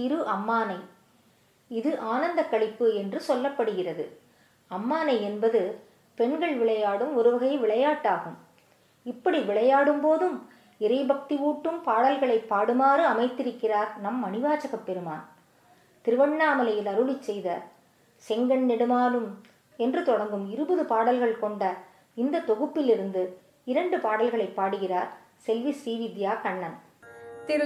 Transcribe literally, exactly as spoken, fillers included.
திரு அம்மானை. இது ஆனந்த களிப்பு என்று சொல்லப்படுகிறது. அம்மானை என்பது பெண்கள் விளையாடும் ஒரு வகை விளையாட்டாகும். இப்படி விளையாடும் போதும் இறைபக்தி ஊட்டும் பாடல்களை பாடுமாறு அமைத்திருக்கிறார் நம் மணிவாசக பெருமான். திருவண்ணாமலையில் அருளி செய்த செங்கண் நெடுமாலும் என்று தொடங்கும் இருபது பாடல்கள் கொண்ட இந்த தொகுப்பிலிருந்து இரண்டு பாடல்களை பாடுகிறார் செல்வி ஸ்ரீவித்யா கண்ணன்.